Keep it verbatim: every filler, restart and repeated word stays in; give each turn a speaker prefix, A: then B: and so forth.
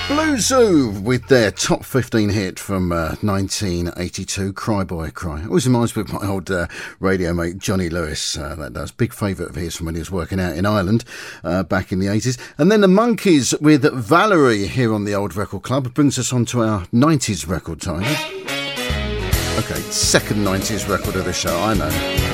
A: Blue Zoo with their top fifteen hit from uh, nineteen eighty-two, Cry Boy Cry. Always reminds me of my old uh, radio mate Johnny Lewis. Uh, that does. Big favourite of his from when he was working out in Ireland uh, back in the eighties. And then the Monkees with Valerie here on the Old Record Club brings us on to our nineties record time. Okay, second nineties record of the show, I know.